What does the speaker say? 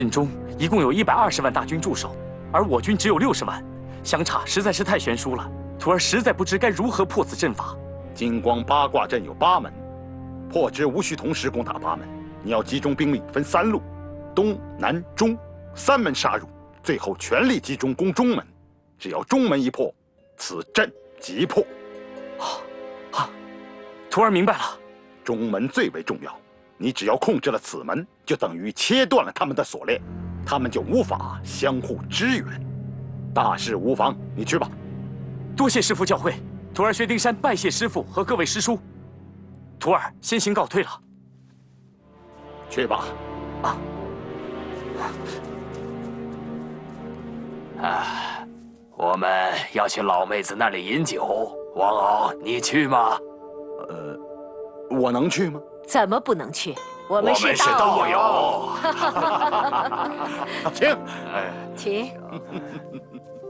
阵中一共有120万大军驻守，而我军只有60万，相差实在是太悬殊了。徒儿实在不知该如何破此阵法。 金光八卦阵有8门，破之无需同时攻打8门，你要集中兵力分3路，东南中3门杀入，最后全力集中攻中门。只要中门一破，此阵即破。 徒儿明白了。 中门最为重要，你只要控制了此门，就等于切断了他们的锁链，他们就无法相互支援。大事无妨，你去吧。 多谢师父教诲，徒儿薛丁山拜谢师父和各位师叔。徒儿先行告退了。 去吧。 我们要去老妹子那里饮酒，王敖，你去吗？ 我能去吗？ 怎么不能去？我们是道友。 请。 请。